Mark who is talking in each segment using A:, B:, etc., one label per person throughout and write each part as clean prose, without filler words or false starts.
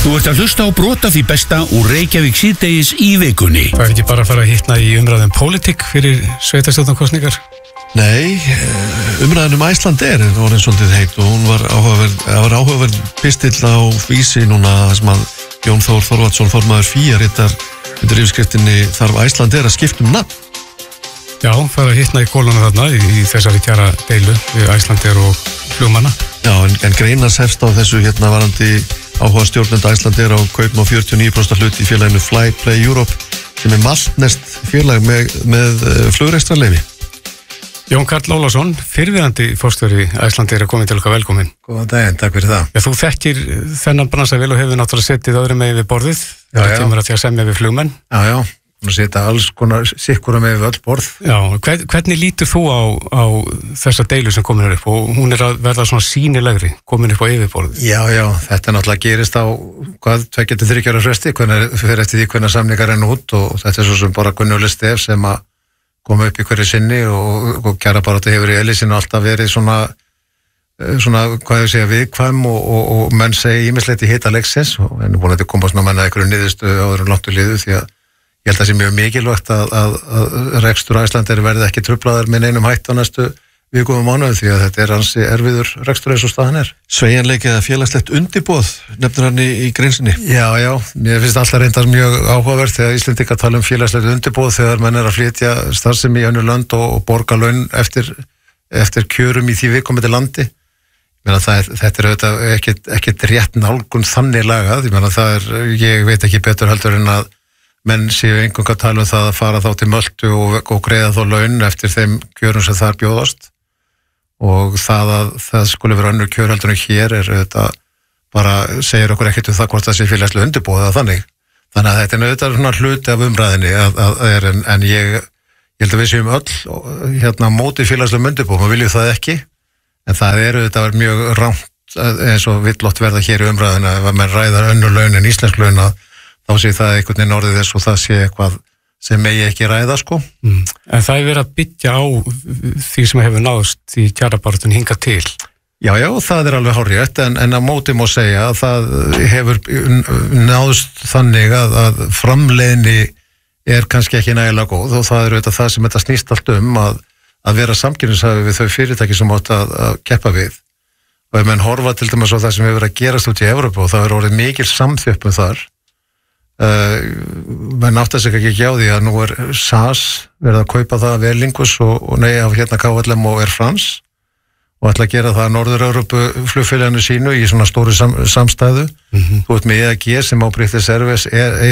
A: Þú ert að hlusta á brot af því besta úr Reykjavík síðdegis í vikunni.
B: Það ekki bara að fara að hittna í umræðum pólitík fyrir sveitarstjórnarkosningar?
C: Nei, umræðan Æsland það var eins svolítið heitt og hún var áhugaverð pistill á Vísi núna sem að Jón Þór Þorvaldsson formaður FÍA ritar undir yfirskriftinni þarf Æsland að skipta nafn.
B: Já, fara að hittna í kólunum þarna í þessari kjara deilu við Æsland og flugmanna.
C: Já, en Greinar hefst á þessu varandi áhuga stjórnenda Æsland á kaupum á 49% hlut í félaginu Flyplay Europe sem maltnest félag með flugrekstrarleyfi.
B: Jón Karl Ólafsson, fyrrverandi forstjóri Æsland komið til okkar velkomin.
D: Góðan daginn, takk fyrir það.
B: Já, þú þekkir þennan bransa vel og hefur náttúrulega setið öðrum megin við borðið. Það kemur að því að semja við flugmenn.
D: Já, og setja alls konar sikkurum með öll borð.
B: Já, hvernig lítur þú á þessa deilu sem komin upp og hún að verða svona sýnilegri, komin upp á yfirborðið?
D: Já, þetta náttúrulega gerist á 2-3 ára fresti, fyrir eftir því hvernig samningar renna út og þetta svo sem bara kunnuleg stef sem að koma upp í hverju sinni og kjarabaráttu hefur í eðli sinu alltaf verið svona hvað ég segja viðkvæm og menn segja ýmislegt í hita leiksins og en búin að þetta koma svona menna einhverju niðurstu áður en langt úr liðu því að ég held að það sé mjög mikilvægt að rekstur Æsland verði ekki truflaðar með neinum hætt á næstu vikum og mánuðum því að þetta ansi erfiður rekstur eins og staðan
C: Sveigjanleiki eða félagslegt undirboð nefnir hann í greininni?
D: Já, mér finnst alltaf reyndar mjög áhugavert þegar Íslendingar tala félagslegt undirboð þegar menn að flytja starfsemi í önnur lönd og borga laun eftir kjörum í því viðkomandi landi. Þetta auðvitað ekkert rétt nálgun þannig lagað, ég veit ekki betur heldur en að menn séu einhverjum að tala það að fara þá til Möltu og greiða þá laun eftir þeim kjörum sem þar bjóðast og það að það skuli vera önnur kjör heldur en hér auðvitað bara segir okkur ekkert það hvort það sé félagslega undirboð þannig að þetta auðvitað svona hluti af umræðinni en ég held að við séum öll móti félagslega undirboð, maður viljum það ekki en það auðvitað mjög rangt eins og villótt verða hér í umræðinni ef menn ræðar önnur laun en íslensk laun þá sé það einhvern veginn orðið þess og það sé eitthvað sem megi ekki ræða
B: En það verið að byggja á því sem hefur náðst í kjarabaráttunni hingað til.
D: Já, það alveg hárrétt en að móti má segja að það hefur náðst þannig að framleiðni kannski ekki nægilega góð og það auðvitað það sem þetta snýst allt að vera samkeppnishafi við þau fyrirtæki sem átt að keppa við og ef menn horfa til dæmis á það sem hefur verið að gerast út í Evrópu og það orðið mikil samþjöppun þar menn átt að segja ekki á því að nú SAS verið að kaupa það af Aer Lingus og af KLM og Air France og ætla að gera það að Norður-Európu flugfélaginu sínu í svona stóru samstæðu Þú ert með EAG sem á British Airways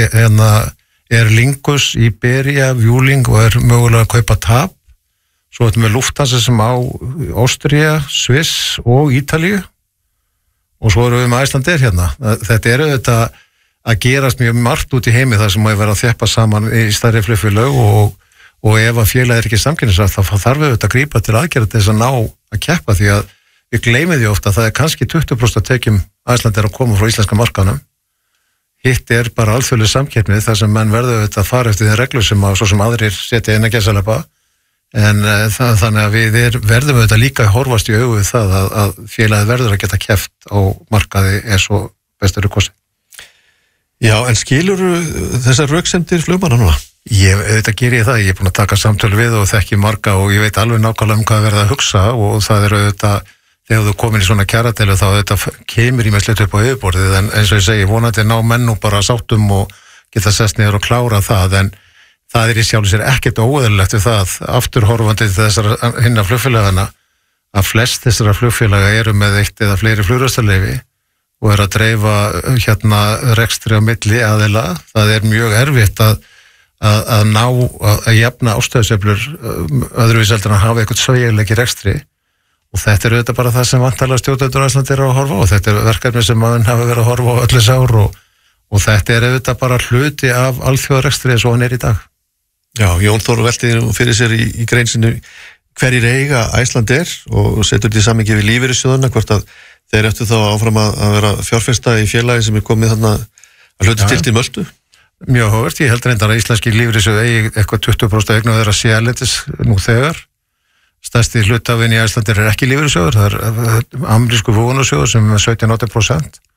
D: Aer Lingus, Iberia, Vueling og mögulega að kaupa TAP svo ertu með Lufthansa sem á Ástría, Sviss og Ítalíu og svo erum við með Æslandir þetta auðvitað að gerast mjög margt út í heimi þar sem maður verið að þjappa saman í stærri flugfélög og ef að félag ekki samkeppnishaft þá þarf við að grípa til aðgerða til þess að ná að keppa því að við gleymum því ofta að það kannski 20% tekjum Æslandir að koma frá íslenska markanum hitt bara alþjóðleg samkeppni þar sem menn verður að fara eftir þeim reglur sem svo sem aðrir setja inn að gæsalappa en þannig að við verðum líka að horfast í augu við það að félagið verður að geta keppt á markaði eins og bestur kosti.
C: Já, en skilur þessar röksemdir flugmanna núna?
D: Auðvitað ger ég það, ég búin að taka samtölu við og þekki marga og ég veit alveg nákvæmlega hvað verða að hugsa og það auðvitað, þegar þú komin í svona kjaradeilu þá auðvitað kemur ímislegt upp á yfirborðið en eins og ég segi, vonandi ná menn nú bara sáttum og geta sest niður og klára það en það í sjálfu sér ekkert óeðlilegt við það, afturhorfandi til þessara hinna flugfélagana að flest þessara flugfélaga eru með eitt eða fleiri flugrekstrarleyfi og að dreifa rekstri á milli aðila, það mjög erfitt að ná að jafna ástöðusöflur öðruvís heldur en að hafa eitthvað sveigjanleiki rekstri og þetta auðvitað bara það sem vantarlega stjórnendur Æslandir að horfa og þetta verkefni sem mann hafa verið að horfa á öllu ár og þetta auðvitað bara hluti af alþjóðarekstri eins og hann í dag.
C: Já, Jón Þór velti fyrir sér í greinsinu hverjir eiga Æslandir og setur þetta í samhengi við lífeyrissjóðuna hvort að þeir eftir þá áfram að vera fjárfesta í félagi sem komið þarna að hluta til Möltu?
D: Mjög hóvert, ég held reyndar að íslenski lífeyrissjóð eigi eitthvað 20% eignu þeirra sé erlendis nú þegar. Stærsti hlutafinn í Æslandir ekki lífeyrissjóður, það amerísku vogunarsjóður sem er 17-18%.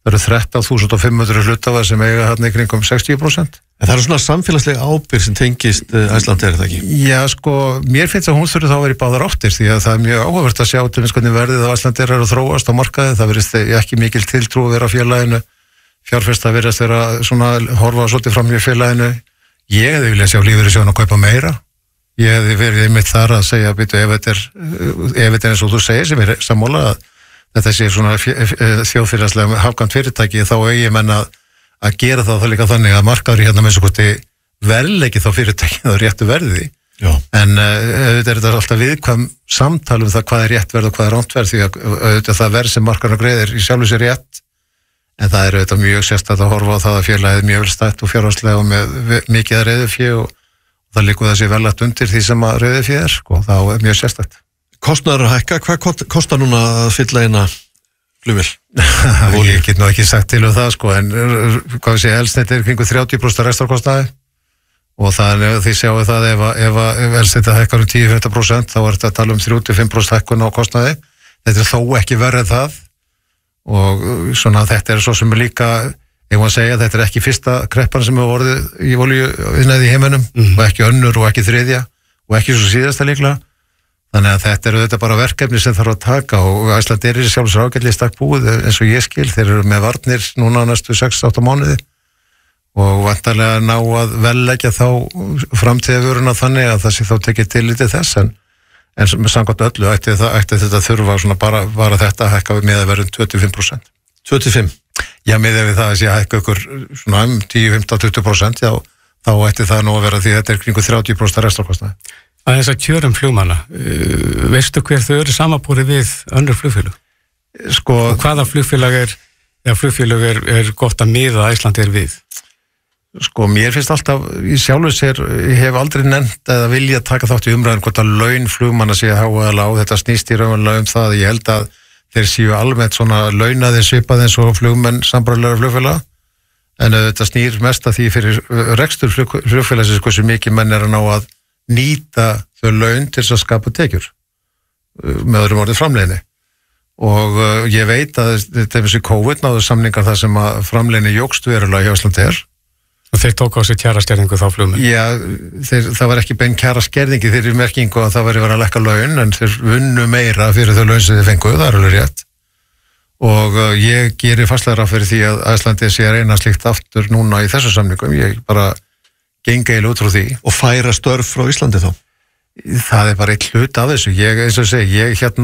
D: Það eru 13.500 hluthafa sem eiga hérna í kringum 60%.
C: En það eru svona samfélagslega ábyrgð sem tengist Icelandair, er það ekki?
D: Já, sko, mér finnst að hún þurfi þá að vera í báðar áttir því að það er mjög áhugavert að sjá til hvernig verðið á Icelandair að þróast á markaði. Það verðist ekki mikil tiltrú að vera á félaginu. Fjárfesta verðist vera svona horfa svolítið fram í félaginu. Ég hefði viljað sjá Lífeyrissjóðina að kaupa meira. Ég hefði verið einmitt þar að segja ef þetta er eins og þú segir sem er sammála að þetta sé svona þjóðfélagslega hafkvæmt fyrirtæki þá eigi menn að gera það líka þannig að markaður hérna með svo hvort verðleiki þá fyrirtæki þá réttu verði. Já. En auðvitað er þetta alltaf viðkvæm samtal um það hvað er rétt verð og hvað er rangt verð því að auðvitað það verð sem markaðurinn greiðir í sjálfu sér rétt en það er auðvitað mjög sérstætt að horfa á það að félagið er mjög vel stætt og fjárhagslega og með mikið að reiðufé og það liggur þessi velætt undir því sem að reiðufé er sko, þá er mjög sérstætt.
C: Kostnaður að hækka, hvað kostar núna að fylla eina flugvél?
D: Ég get nú ekki sagt til það sko, en hvað við segja, Eldsneyti er kringu 30% rekstrarkostnaði og það er því sjáum við það ef Eldsneyti hækkar 10-15% þá er þetta að tala 35% hækkun á kostnaði. Þetta er þó ekki verið það og svona þetta svo sem er líka, ég má segja þetta er ekki fyrsta kreppan sem hefur orðið í olíuiðnaði í heiminum og ekki önnur og ekki þriðja og ekki svo síðasta líklega. Þannig að þetta eru þetta bara verkefni sem þarf að taka og Icelandair er sjálfsög ágætlega í stakk búið eins og ég skil, þeir eru með varnir núna næstu 6-8 mánuði og vantarlega ná að velleggja þá framtíðavöruna þannig að það sé þá tekið tillitið þess en samkvæmt öllu ætti þetta þurfa svona bara þetta að hækka með að verða 25%.
C: 25?
D: Já, með við það að sé að hækka ykkur svona 10-15-20% þá ætti það nú að vera því þetta er kringu 30% restarkostnaði.
B: Að þess að kjörum flugmanna, veistu hver þau eru samanborið við önnur flugfélög? Sko, og hvaða flugfélag er gott að miða Icelandair við?
D: Sko, mér finnst alltaf, í sjálfu sér, ég hef aldrei nefnt eða vilja taka þátt í umræðin hvort að laun flugmanna sé að háa eða lág, þetta snýst í raunverulega það, ég held að þeir séu almennt svona launaði svipað eins og flugmenn sambræðilega flugfélag, en þetta snýr mest að því fyrir rekstur flugfélagsins hversu mikið menn er að ná að nýta þau laun til þess að skapa tekjur með öðrum orðið framleiðni og ég veit að þetta er þessi COVID náðu samningar þar sem að framleiðni jókst verulega hjá Icelandair
B: og þeir tók á sig kjaraskerðingu þá flugmenn.
D: Já, það var ekki bein kjaraskerðingi þeirri merkingu að það væri verið að lekka laun en þeir vunnu meira fyrir þau laun sem þeir fenguðu, það er alveg rétt og ég gerir fastlega ráð fyrir því að Icelandair sé að reyna slíkt aftur núna í þessu samningum, ég bara genga út frá því.
C: Og færa störf frá Íslandi þá?
D: Það er bara eitt hlut af þessu. Eins og segi,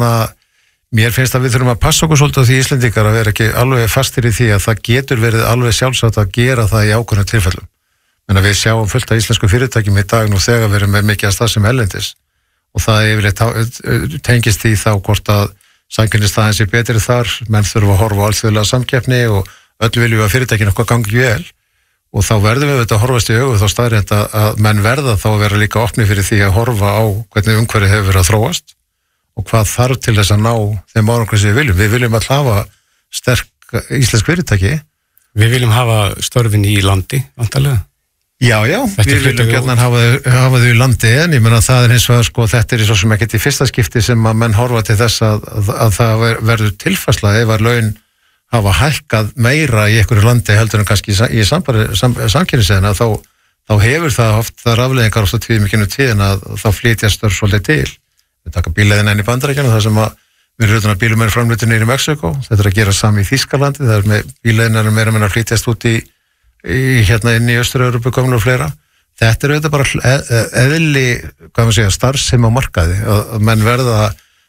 D: mér finnst að við þurfum að passa okkur svolítið á því Íslendingar að vera ekki alveg fastir í því að það getur verið alveg sjálfsagt að gera það í ákveðnum tilfellum. Menn að við sjáum fullt af íslensku fyrirtækjum í dag nú þegar við erum með mikið að stað sem ellendis og það yfirleitt tengist því þá hvort að samkeppnisstaðan sé betri þar, menn þurfa að horfa á alþjóðlega samkeppni og öll viljum að fyrirtækin okkar gangi vel. Og þá verðum við þetta að horfast í augu þá staðreynd að menn verða þá að vera líka opni fyrir því að horfa á hvernig umhverfið hefur verið að þróast og hvað þarf til þess að ná þeim árangri sem við viljum. Við viljum að hafa sterk íslensk fyrirtæki.
B: Við viljum hafa störfin í landi, vantarlega.
D: Já, við viljum gjarnan hafa þau í landi en ég menna það er eins og sko þetta er svo sem ekkert í fyrsta skipti sem að menn horfa til þess að það verður tilfærsla ef að laun hafa hækkað meira í einhverju landi heldur en kannski í samkynninsegina þá hefur það oft það rafleðingar ofta tvímikinu tíðin að þá flytja störf svolítið til. Við taka bílleiðina inn í Bandaríkjunum þar sem að við erum bílum er framleitur niður í Mexíkó, þetta er að gera sami í Þýskalandi, það er með bílleiðina meira að flytjast út í hérna inn í Austur-Evrópu gömlu og fleira. Þetta er auðvitað bara eðli, hvað maður segja, starfsemi á markaði að menn verða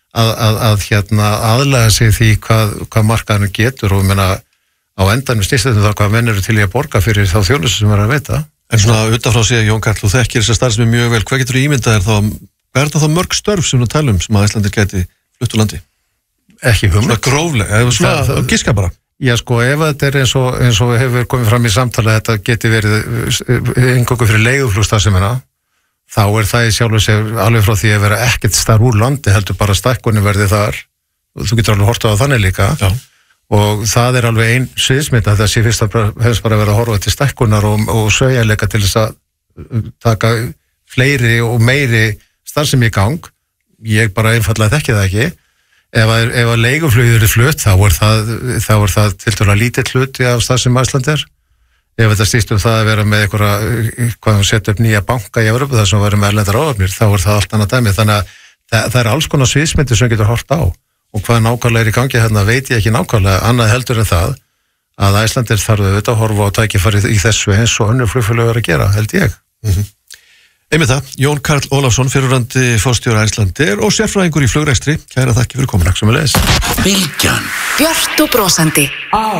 D: að aðlaga sig því hvað markaðinu getur og menna á endanum snýst þetta það hvað menn eru til í að borga fyrir þá þjónustu sem er að veita.
C: En svona utanfrá sig Jón Karl, þú þekkir þessa starfsemi mjög vel, hvað getur þú ímyndað þér þá, hvað er það mörg störf sem við talum sem að Íslandir gæti flutt úr landi?
D: Ekki hugmynd.
C: Svona gróflega, svona giska bara.
D: Já sko, ef þetta er eins og hefur komið fram í samtala þetta geti verið eingöngu fyrir leiguflugstarfsemina þá er það í sjálfu sér alveg frá því að vera ekkert starf úr landi heldur bara stækkunni verði þar og þú getur alveg hortað á þannig líka. Já. Og það er alveg ein sviðsmynd að það sé fyrst að hefst bara verið að horfa til stækkunar og sveigjanleika til þess að taka fleiri og meiri starfsemi í gang. Ég bara einfallega þekki það ekki ef að leiguflugið eru flutt, þá er það tiltölulega lítill hluti af það sem Iceland er. Ef þetta snýst það að vera með hvað setja upp nýja banka í Evrópu, þar sem verður með erlendar áhafnir, þá er það allt annað dæmi. Þannig að það er alls konar sviðsmyndir sem getur hort á. Og hvað nákvæmlega er í gangi hérna veit ég ekki nákvæmlega, annað heldur en það að Icelandair þarf auðvitað að horfa á tækifæri í þessu eins og önnur flugfélög eru að gera, held ég.
C: Einmitt það, Jón Karl Ólafsson, fyrrverandi forstjóri Icelandair og sérfræðingur í flugrekstri. Kæra þakki fyrir komin.
D: Takk sömuleiðis.
A: Bylgjan.
E: Björt og brosandi.